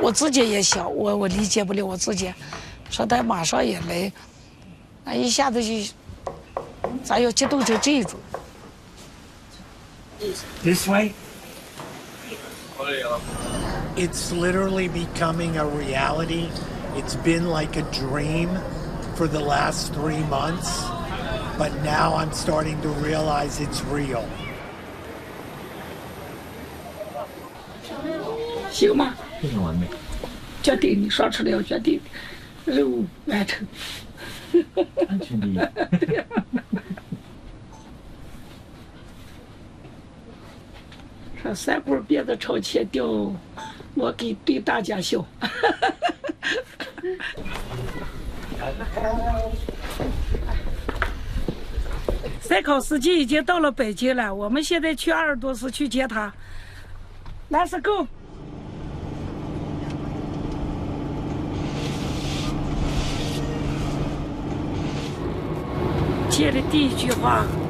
我自己也小，我理解不了我自己，说他马上也来，那一下子就，咋要激动成这种 ？This way. It's literally becoming a reality. It's been like a dream for the last 3 months, but now I'm starting to realize it's real. 行吗？ 非常完美。 决定你说出来，我决定任务完成。 安全第一。 说三姑别的朝前掉，我给对大家笑。赛考司机已经到了北京了，我们现在去阿尔多斯去接他。Let's go。接的第一句话。